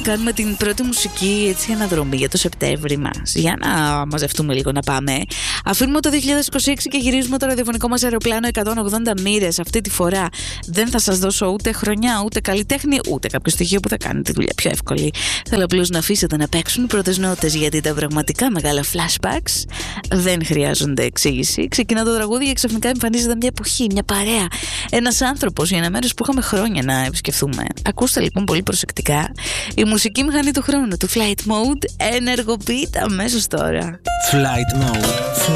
κάνουμε την πρώτη μουσική έτσι αναδρομή για το Σεπτέμβρη μας. Για να μαζευτούμε λίγο να πάμε. Αφήνουμε το 2026 και γυρίζουμε το ραδιοφωνικό μας αεροπλάνο 180 μοίρες. Αυτή τη φορά δεν θα σας δώσω ούτε χρονιά, ούτε καλλιτέχνη, ούτε κάποιο στοιχείο που θα κάνει τη δουλειά πιο εύκολη. Θέλω απλώς να αφήσετε να παίξουν οι πρώτες νότες, γιατί τα πραγματικά μεγάλα flashbacks δεν χρειάζονται εξήγηση. Ξεκινά το τραγούδι και ξαφνικά εμφανίζεται μια εποχή, μια παρέα, ένας άνθρωπος για ένα μέρος που είχαμε χρόνια να επισκεφθούμε. Ακούστε λοιπόν πολύ προσεκτικά. Η μουσική μηχανή του χρόνου του Flight Mode ενεργοποιείται αμέσως τώρα. Flight Mode.